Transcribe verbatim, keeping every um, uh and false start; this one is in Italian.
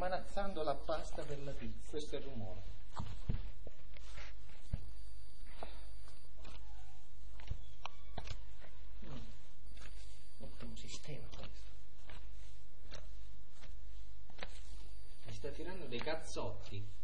smanazzando la pasta per la pizza. Questo è il rumore. Mm. Ottimo sistema questo. Mi sta tirando dei cazzotti.